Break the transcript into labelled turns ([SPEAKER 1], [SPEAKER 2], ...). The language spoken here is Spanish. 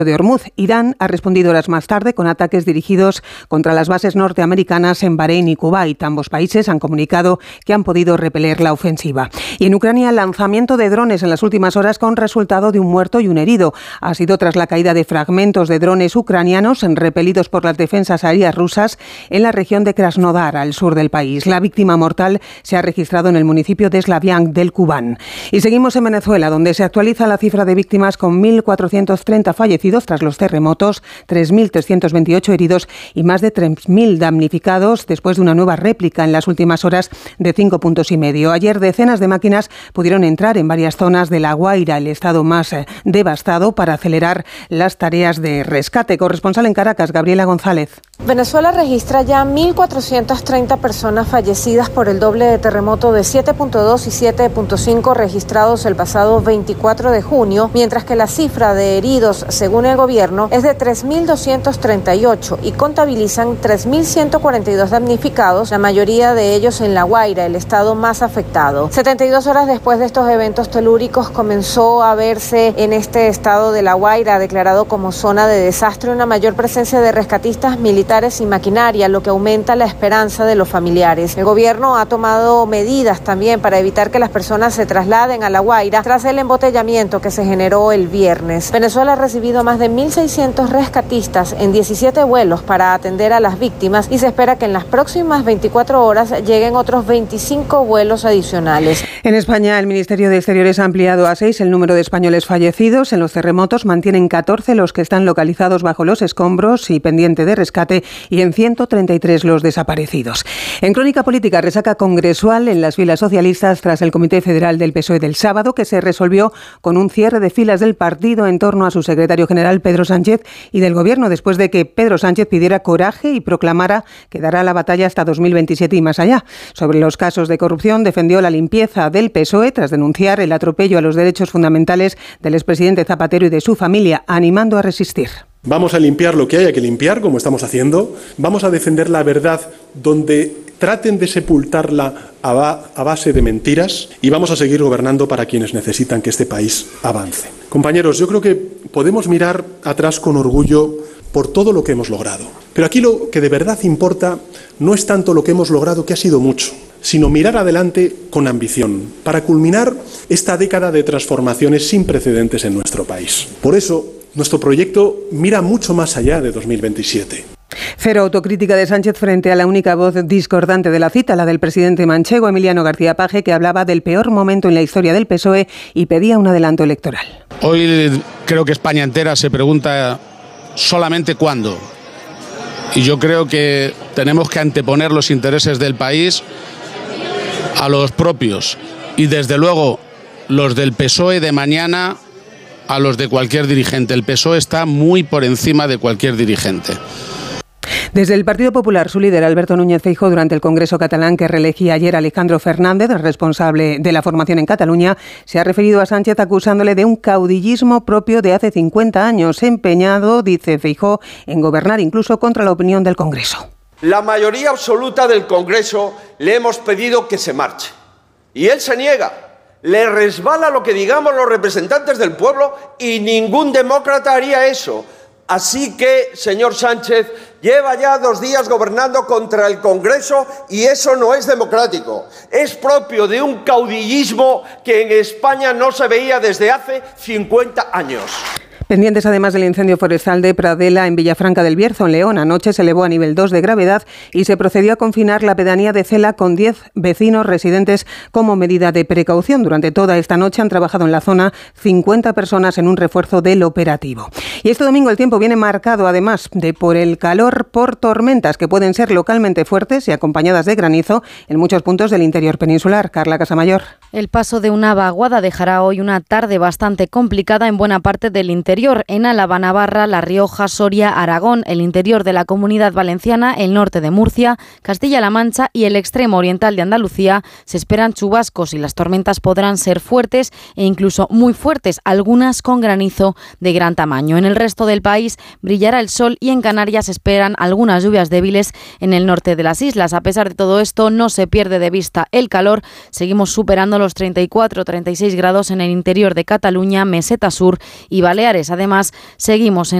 [SPEAKER 1] de Hormuz. Irán ha respondido horas más tarde con ataques dirigidos contra las bases norteamericanas en Bahrein y Kuwait. Ambos países han comunicado que han podido repeler la ofensiva. Y en Ucrania, el lanzamiento de drones en las últimas horas con resultado de un muerto y un herido. Ha sido tras la caída de fragmentos de drones ucranianos repelidos por las defensas aéreas rusas en la región de Krasnodar, al sur del país. La víctima mortal se ha registrado en el municipio de Slaviansk del Kubán. Y seguimos en Venezuela, donde se actualiza la cifra de víctimas con 1.430 fallecidos tras los terremotos, 3.328 heridos y más de 3.000 damnificados después de una nueva réplica en las últimas horas de 5,5 puntos. Ayer decenas de máquinas pudieron entrar en varias zonas de La Guaira, el estado más devastado, para acelerar las tareas de rescate. Corresponsal en Caracas, Gabriela González.
[SPEAKER 2] Venezuela registra ya 1.430 personas fallecidas por el doble de terremoto de 7,2 y 7,5 registrados el pasado 24 de junio, mientras que la cifra de heridos, según el gobierno, es de 3.238 y contabilizan 3.142 damnificados, la mayoría de ellos en La Guaira, el estado más afectado. 72 horas después de estos eventos telúricos comenzó a verse en este estado de La Guaira, declarado como zona de desastre, una mayor presencia de rescatistas, militares y maquinaria, lo que aumenta la esperanza de los familiares. El gobierno ha tomado medidas también para evitar que las personas se trasladen a La Guaira tras el embotellamiento que se generó el viernes. Venezuela ha recibido más de 1.600 rescatistas en 17 vuelos para atender a las víctimas y se espera que en las próximas 24 horas lleguen otros 25 vuelos adicionales.
[SPEAKER 1] En España, el Ministerio de Exteriores ha ampliado a 6 el número de españoles fallecidos en los terremotos, mantienen 14 los que están localizados bajo los escombros y pendiente de rescate, y en 133 los desaparecidos. En crónica política, resaca congresual en las filas socialistas tras el Comité Federal del PSOE del sábado, que se resolvió con un cierre de filas del partido en torno a su secretario general Pedro Sánchez y del Gobierno, después de que Pedro Sánchez pidiera coraje y proclamara que dará la batalla hasta 2027 y más allá. Sobre los casos de corrupción, defendió la limpieza del PSOE tras denunciar el atropello a los derechos fundamentales del expresidente Zapatero y de su familia, animando a resistir.
[SPEAKER 3] Vamos a limpiar lo que haya que limpiar, como estamos haciendo. Vamos a defender la verdad donde traten de sepultarla a base de mentiras, y vamos a seguir gobernando para quienes necesitan que este país avance. Compañeros, yo creo que podemos mirar atrás con orgullo por todo lo que hemos logrado. Pero aquí lo que de verdad importa no es tanto lo que hemos logrado, que ha sido mucho, sino mirar adelante con ambición para culminar esta década de transformaciones sin precedentes en nuestro país. Por eso, nuestro proyecto mira mucho más allá de 2027.
[SPEAKER 1] Cero autocrítica de Sánchez frente a la única voz discordante de la cita, la del presidente manchego, Emiliano García Paje, que hablaba del peor momento en la historia del PSOE y pedía un adelanto electoral.
[SPEAKER 4] Hoy creo que España entera se pregunta solamente cuándo. Y yo creo que tenemos que anteponer los intereses del país a los propios. Y desde luego los del PSOE de mañana a los de cualquier dirigente. El PSOE está muy por encima de cualquier dirigente.
[SPEAKER 1] Desde el Partido Popular, su líder, Alberto Núñez Feijóo, durante el Congreso catalán que reelegía ayer a Alejandro Fernández, responsable de la formación en Cataluña, se ha referido a Sánchez acusándole de un caudillismo propio de hace 50 años, empeñado, dice Feijóo, en gobernar incluso contra la opinión del Congreso.
[SPEAKER 5] La mayoría absoluta del Congreso le hemos pedido que se marche. Y él se niega. Le resbala lo que digamos los representantes del pueblo y ningún demócrata haría eso. Así que, señor Sánchez, lleva ya 2 días gobernando contra el Congreso y eso no es democrático. Es propio de un caudillismo que en España no se veía desde hace 50 años.
[SPEAKER 1] Pendientes además del incendio forestal de Pradela en Villafranca del Bierzo, en León. Anoche se elevó a nivel 2 de gravedad y se procedió a confinar la pedanía de Cela con 10 vecinos residentes como medida de precaución. Durante toda esta noche han trabajado en la zona 50 personas en un refuerzo del operativo. Y este domingo el tiempo viene marcado además de por el calor por tormentas que pueden ser localmente fuertes y acompañadas de granizo en muchos puntos del interior peninsular. Carla Casamayor.
[SPEAKER 6] El paso de una vaguada dejará hoy una tarde bastante complicada en buena parte del interior. En Álava, Navarra, La Rioja, Soria, Aragón, el interior de la Comunidad Valenciana, el norte de Murcia, Castilla-La Mancha y el extremo oriental de Andalucía se esperan chubascos y las tormentas podrán ser fuertes e incluso muy fuertes, algunas con granizo de gran tamaño. En el el resto del país brillará el sol y en Canarias se esperan algunas lluvias débiles en el norte de las islas. A pesar de todo esto, no se pierde de vista el calor. Seguimos superando los 34-36 grados en el interior de Cataluña, Meseta Sur y Baleares. Además, seguimos en